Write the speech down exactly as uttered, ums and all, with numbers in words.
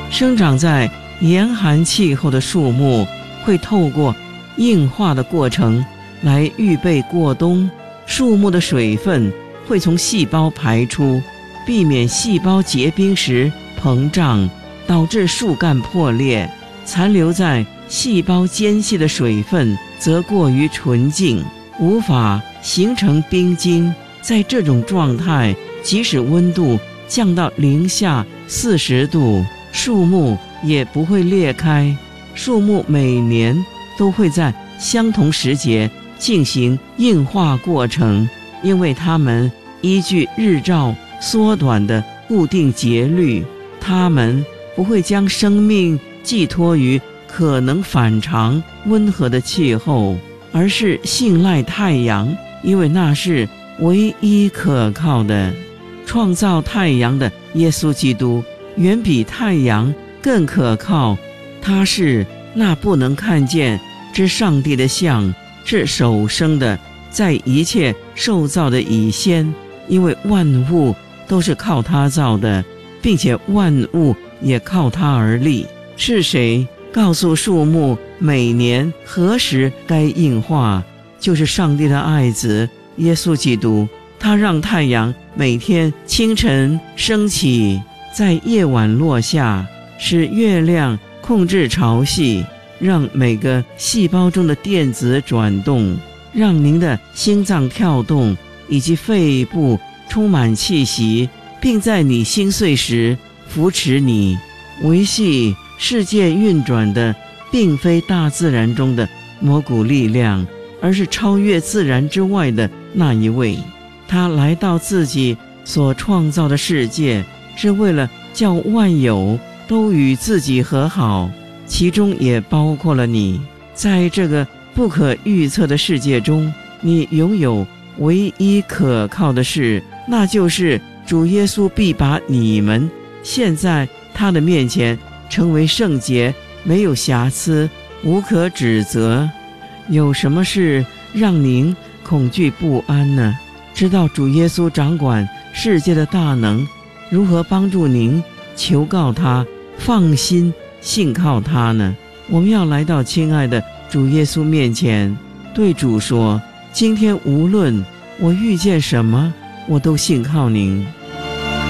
生长在严寒气候的树木会透过硬化的过程来预备过冬，树木的水分会从细胞排出，避免细胞结冰时膨胀，导致树干破裂。残留在细胞间隙的水分则过于纯净，无法形成冰晶。在这种状态，即使温度降到零下四十度，树木也不会裂开。树木每年都会在相同时节进行硬化过程，因为它们依据日照缩短的固定节律，它们不会将生命寄托于可能反常温和的气候，而是信赖太阳，因为那是唯一可靠的。创造太阳的耶稣基督远比太阳更可靠，他是那不能看见之上帝的像，是首生的，在一切受造的以先，因为万物都是靠他造的，并且万物也靠他而立。是谁告诉树木每年何时该硬化？就是上帝的爱子耶稣基督。他让太阳每天清晨升起，在夜晚落下，使月亮控制潮汐，让每个细胞中的电子转动，让您的心脏跳动，以及肺部充满气息，并在你心碎时扶持你。维系世界运转的并非大自然中的某股力量，而是超越自然之外的那一位。他来到自己所创造的世界，是为了叫万有都与自己和好，其中也包括了你。在这个不可预测的世界中，你拥有唯一可靠的事，那就是主耶稣必把你们现在他的面前成为圣洁，没有瑕疵，无可指责。有什么事让您恐惧不安呢？知道主耶稣掌管世界的大能，如何帮助您求告他，放心信靠他呢？我们要来到亲爱的主耶稣面前，对主说，今天无论我遇见什么，我都信靠您。